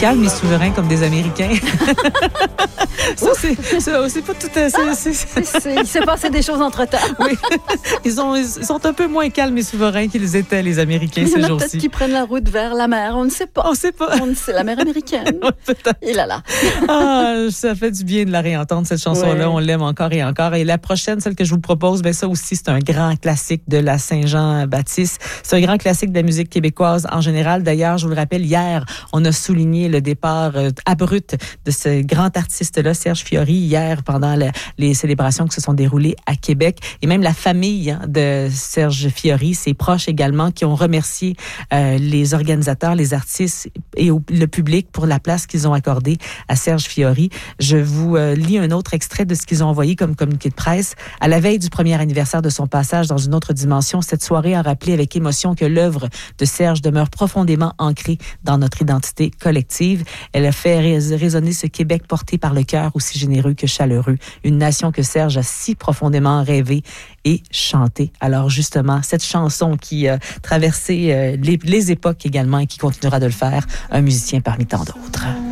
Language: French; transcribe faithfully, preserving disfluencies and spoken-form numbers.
calmes et souverains comme des Américains. Ça, c'est, c'est, c'est pas tout à... C'est, c'est, c'est, c'est, il s'est passé des choses entre-temps. Oui, ils sont, ils sont un peu moins calmes et souverains qu'ils étaient, les Américains, ces jours-ci. Il y en a peut-être qui prennent la route vers la mer, on ne sait pas. On ne sait pas. On ne sait, la mer américaine. Ouais, peut-être. Et là là. Ah, ça fait du bien de la réentendre, cette chanson-là. Ouais. On l'aime encore et encore. Et la prochaine, celle que je vous propose, ben ça aussi, c'est un grand classique de la Saint-Jean-Baptiste. C'est un grand classique de la musique québécoise en général. D'ailleurs, je vous le rappelle, hier, on a souligné le départ euh, abrupt de ce grand artiste-là, Serge Fiori, hier, pendant la, les célébrations qui se sont déroulées à Québec. Et même la famille hein, de Serge Fiori, ses proches également, qui ont remercié euh, les organisateurs, les artistes et au, le public pour la place qu'ils ont accordée à Serge Fiori. Je vous euh, lis un autre extrait de ce qu'ils ont envoyé comme communiqué de presse. À la veille du premier anniversaire de son passage dans une autre dimension, cette soirée a rappelé avec émotion que l'œuvre de Serge demeure profondément ancrée dans notre identité collective. Elle a fait rés- résonner ce Québec porté par le cœur aussi généreux que chaleureux. Une nation que Serge a si profondément rêvé et chanté. Alors justement, cette chanson qui a traversé euh, les, les époques également et qui continuera de le faire, un musicien parmi tant d'autres.